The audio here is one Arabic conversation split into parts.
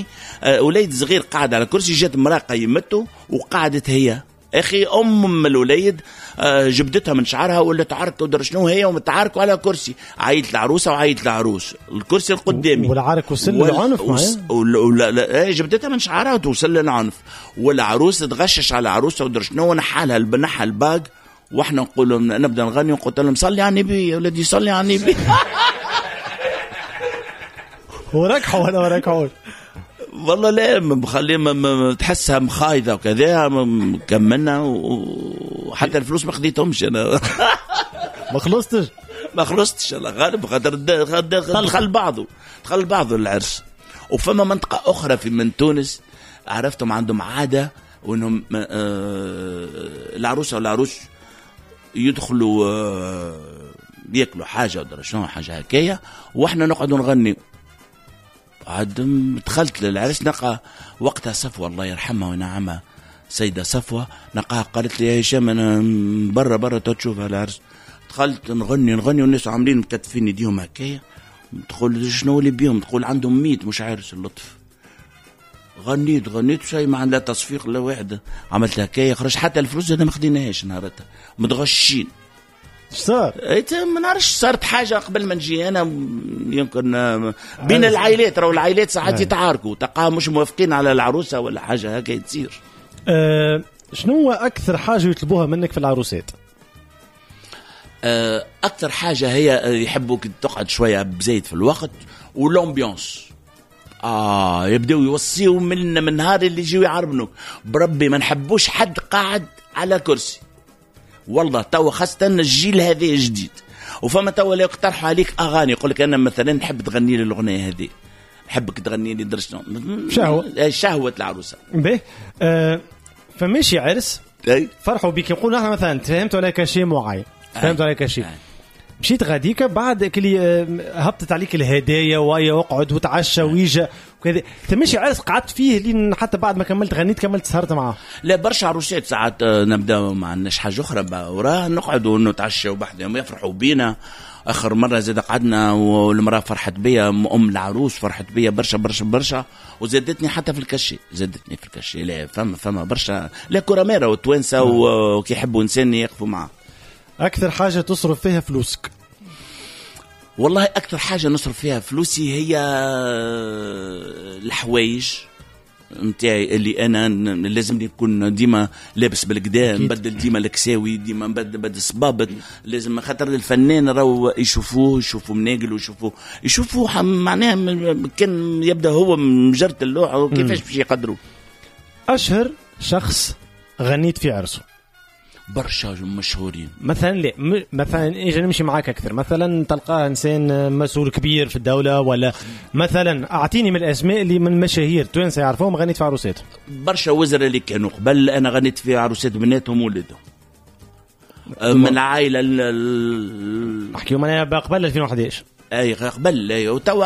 وليد صغير قاعد على كرسي، جات امرأة قيمته وقعدت هي. اخي الوليد جبدتها من شعرها ولا تعارك ودر شنو هي ومتعاركوا على كرسي. عيط العروسه وعيط العروس، الكرسي القدامي والعارك وصل للعنف ولا جبدتها من شعرها وتوصل للعنف، والعروس تغشش على العروسه ودر شنو ونحالها بنحها الباق. واحنا نقول نبدا نغني ونقول لهم صلي على النبي يا ولدي صلي على النبي. وركحوا ولا وركحوا والله لا مخلي تحسها مخايضة وكذا كملنا وحتى الفلوس ما خديتهمش أنا. ما خلصتش الله غالب خاطر دخل بعضه العرس. وفما منطقة أخرى من تونس عرفتهم عندهم عادة وإنهم العروسة والعروس يدخلوا يأكلوا حاجة ولا شنو حاجة هكايا وإحنا نقعد نغني. عاد دخلت للعرس نقى وقتها صفوة الله يرحمها وينعمها سيدة صفوة نقاها قالت لي يا هشام أنا برا تشوف العرس. دخلت نغني والناس عاملين مكتفين يديهم هكايا. تقول شنو اللي بيهم؟ تقول عندهم 100 مش عارس اللطف. غنيت شيء ما عندها تصفيق لا واحدة. عملت هكايا خرج حتى الفلوس أنا ما خديناهاش نهارتها متغشين. صار ما نعرفش صارت حاجة قبل ما نجي أنا يمكن بين العائلات راهو العائلات ساعات يتعاركوا تلقاها مش موافقين على العروسة ولا حاجة هكا تصير. شنو هو أكثر حاجة يطلبوها منك في العروسات؟ أكثر حاجة هي يحبوك تقعد شوية بزيد في الوقت والأمبيونس. يبدأوا يوصيوا من نهار اللي يجيوا يعربنوا بربي ما نحبوش حد قاعد على كرسي. والله توا خاصة الجيل هذا جديد وفما توا اللي يقترحوا عليك أغاني يقول لك أنا مثلا نحب تغني لي الأغنية هذه نحبك تغني لي درشنا شهوة العروسة به. فماشي عرس فرحوا بك يقولوا احنا مثلا فهمت عليك شيء معين فهمت عليك شيء مشيت غاديك بعد كلي هبطت عليك الهدايا ويا وقعد وتعشى ويجا وكذا تمشي عرس قعدت فيه لين حتى بعد ما كملت غنيت كملت سهرت معاه. لا برشا عروسات ساعات نبدا ما عندناش حاجه اخرى وراه نقعدوا نتعشى وبحذهم يفرحوا بينا. اخر مره زاد قعدنا والمراه فرحت بيا العروس فرحت بيا برشا وزادتني حتى في الكشي لا فما برشا لا كراميرا والتوانسه وكي يحبوا انسان يقفوا معاه. أكثر حاجة تصرف فيها فلوسك؟ والله أكثر حاجة نصرف فيها فلوسي هي الحوايج متاعي اللي أنا لازم يكون ديما لابس بالقدا نبدل ديما الكساوي ديما نبدل صبابط لازم خاطر الفنان راهو يشوفوا مناقل يشوفوا معناها كان يبدأ هو مجرد اللوحة وكيفاش باش يقدروا. أشهر شخص غنيت في عرسه؟ برشا مشهورين مثلا لا مثلا اجي نمشي معاك اكثر مثلا تلقاه انسان مسؤول كبير في الدوله ولا مثلا اعطيني من الاسماء اللي من مشاهير توانسه يعرفوهم غنيت في عروسات. برشا وزراء اللي كانوا قبل انا غنيت في عروسات بناتهم وولدهم من العائله نحكيو انا قبل 2011 اي قبل وتوا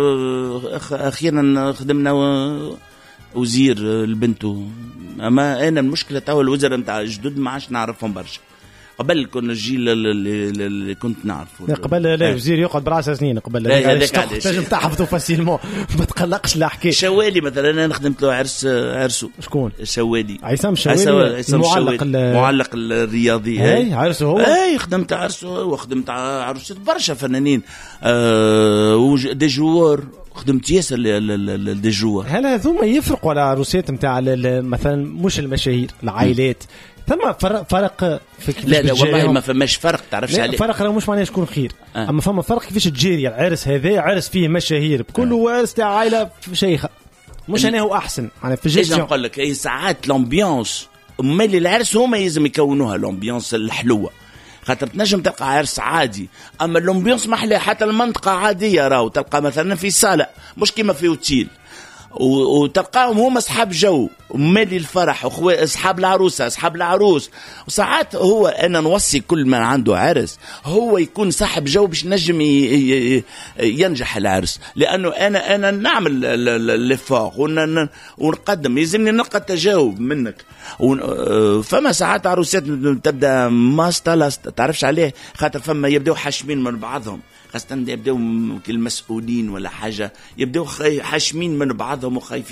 اخيرا خدمنا وزير البنتو. اما انا المشكله توا الوزراء نتاع الجدد ما عادش نعرفهم برشا. قبل كنا الجيل اللي كنت نعرفه قبل لا وزير يقعد براسه سنين قبل تنجم تحفظوا فاسيلمون ما تقلقش لا حكي. شوالي مثلا انا خدمت له عرسه شكون شوالي عصام شوالي معلق الرياضي اي عرسه هو اي خدمت عرسه وخدمت عروسات برشا فنانين دي جوار خدمت ياسر دي جوار. هل هذوما يفرقوا على عروسات نتاع مثلا مش المشاهير العائلات ثم فرق في لا والله ما فماش فرق تعرفش عليه فرق راه مش معناه شكون خير اما فما فرق كيفاش تجيري العرس هذا عرس فيه مشاهير بكل عرس تاع عائله شيخه مش انا هو احسن انا في جيش نقول لك اي ساعات الامبيونس مالي العرس هما لازم يكونوها الامبيونس الحلوه خاطر تنجم تلقى عرس عادي اما الامبيونس محلى حتى المنطقه عاديه راهو تلقى مثلا في صاله مش كيما في اوتيل وتلقاهم هم أصحاب جو مالي الفرح أصحاب العروسة أصحاب العروس. وساعات هو أنا نوصي كل من عنده عرس هو يكون صاحب جو باش نجم ينجح العرس لأنه أنا نعمل اللفاق ونقدم يلزمني نلقى تجاوب منك. فما ساعات عروسات تبدأ ما تعرفش عليه خاطر فما يبدأوا حاشمين من بعضهم خاصة يبداو المسؤولين ولا حاجة يبداو حاشمين من بعضهم وخايفين